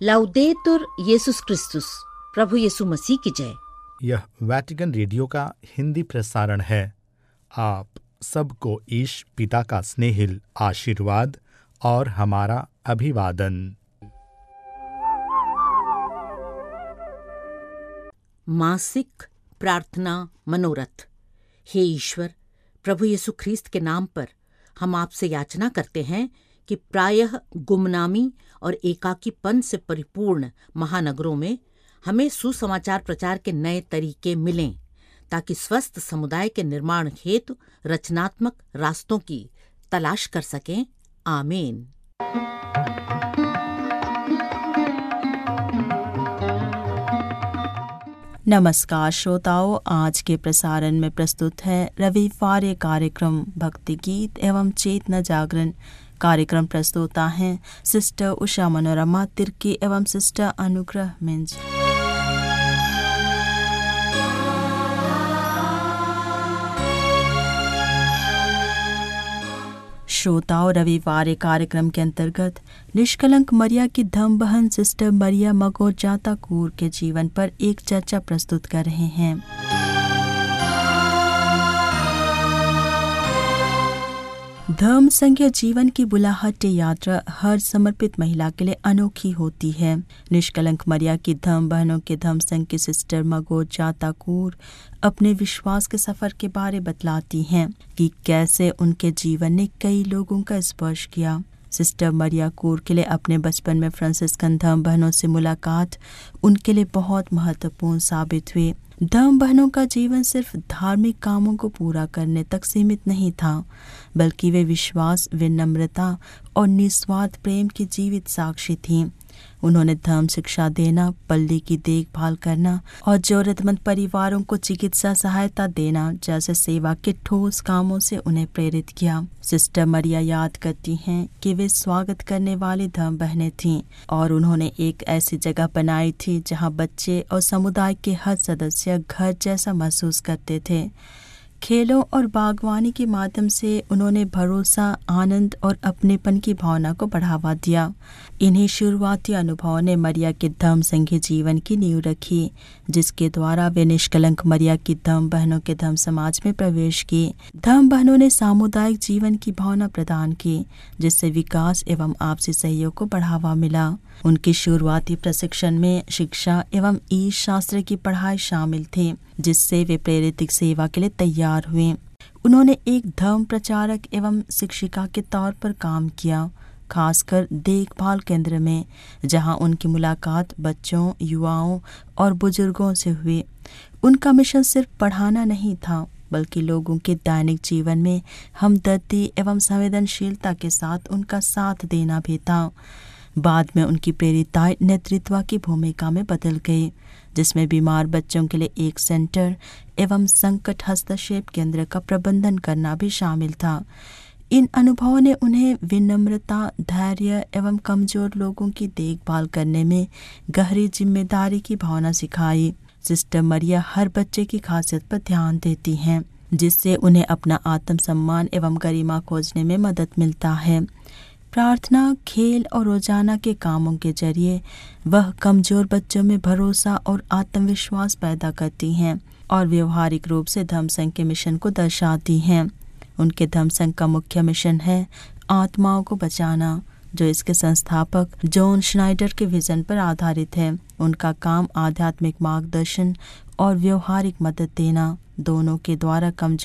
लाउदेतुर येसुस क्रिस्तुस, प्रभु यीशु मसीह की जय। यह वैटिकन रेडियो का हिंदी प्रसारण है। आप सबको ईश पिता का स्नेहिल आशीर्वाद और हमारा अभिवादन। मासिक प्रार्थना मनोरथ। हे ईश्वर, प्रभु यीशु ख्रीस्त के नाम पर हम आपसे याचना करते हैं कि प्रायः गुमनामी और एकाकीपन से परिपूर्ण महानगरों में हमें सुसमाचार प्रचार के नए तरीके मिलें, ताकि स्वस्थ समुदाय के निर्माण हेतु रचनात्मक रास्तों की तलाश कर सकें। आमीन। नमस्कार श्रोताओं, आज के प्रसारण में प्रस्तुत है रविवार कार्यक्रम भक्ति गीत एवं चेतना जागरण। कार्यक्रम प्रस्तुता हैं सिस्टर उषा मनोरमा तिर्की एवं सिस्टर अनुग्रह मिंज। श्रोताओं, रविवार कार्यक्रम के अंतर्गत निष्कलंक मरिया की धम बहन सिस्टर मरिया मगोजाता कूर के जीवन पर एक चर्चा प्रस्तुत कर रहे हैं। धर्म संघ जीवन की बुलाहट यात्रा हर समर्पित महिला के लिए अनोखी होती है। निष्कलंक मरिया की धर्म बहनों के धर्म संघ की सिस्टर मगोजाता कूर अपने विश्वास के सफर के बारे बतलाती हैं कि कैसे उनके जीवन ने कई लोगों का स्पर्श किया। सिस्टर मरिया कूर के लिए अपने बचपन में फ्रांसिस्कन धर्म बहनों से मुलाकात उनके लिए बहुत महत्वपूर्ण साबित हुई। धर्म बहनों का जीवन सिर्फ धार्मिक कामों को पूरा करने तक सीमित नहीं था, बल्कि वे विश्वास, विनम्रता और निस्वार्थ प्रेम की जीवित साक्षी थीं। उन्होंने धर्म शिक्षा देना, पल्ली की देखभाल करना और जरूरतमंद परिवारों को चिकित्सा सहायता देना जैसे सेवा के ठोस कामों से उन्हें प्रेरित किया। सिस्टर मरिया याद करती हैं कि वे स्वागत करने वाली धर्म बहनें थीं और उन्होंने एक ऐसी जगह बनाई थी जहां बच्चे और समुदाय के हर सदस्य घर जैसा महसूस करते थे। खेलों और बागवानी के माध्यम से उन्होंने भरोसा, आनंद और अपनेपन की भावना को बढ़ावा दिया। इन्हीं शुरुआती अनुभवों ने मरिया के धर्म संघी जीवन की नींव रखी, जिसके द्वारा वे निष्कलंक मरिया की धर्म बहनों के धर्म समाज में प्रवेश की। धर्म बहनों ने सामुदायिक जीवन की भावना प्रदान की, जिससे विकास एवं आपसी सहयोग को बढ़ावा मिला। उनकी शुरुआती प्रशिक्षण में शिक्षा एवं ईश शास्त्र की पढ़ाई शामिल थी, जिससे वे प्रेरित सेवा के लिए तैयार हुए। उन्होंने एक धर्म प्रचारक एवं शिक्षिका के तौर पर काम किया, खासकर देखभाल केंद्र में, जहां उनकी मुलाकात बच्चों, युवाओं और बुजुर्गों से हुई। उनका मिशन सिर्फ पढ़ाना नहीं था, बल्कि लोगों के दैनिक जीवन में हमदर्दी एवं संवेदनशीलता के साथ उनका साथ देना भी था। बाद में उनकी प्रेरिताएं नेतृत्व की भूमिका में बदल गई, जिसमें बीमार बच्चों के लिए एक सेंटर एवं संकट हस्तक्षेप केंद्र का प्रबंधन करना भी शामिल था। इन अनुभवों ने उन्हें विनम्रता, धैर्य एवं कमजोर लोगों की देखभाल करने में गहरी जिम्मेदारी की भावना सिखाई। सिस्टर मरिया हर बच्चे की खासियत पर ध्यान देती हैं, जिससे उन्हें अपना आत्मसम्मान एवं गरिमा खोजने में मदद मिलता है। प्रार्थना, खेल और रोजाना के कामों के जरिए वह कमजोर बच्चों में भरोसा और आत्मविश्वास पैदा करती हैं और व्यवहारिक रूप से धर्म संघ के मिशन को दर्शाती हैं। उनके धर्म संघ का मुख्य मिशन है आत्माओं को बचाना, जो इसके संस्थापक जॉन श्नाइडर के विजन पर आधारित है। उनका काम आध्यात्मिक मार्गदर्शन और व्यवहारिक मदद देना, दोनों के द्वारा कमजोर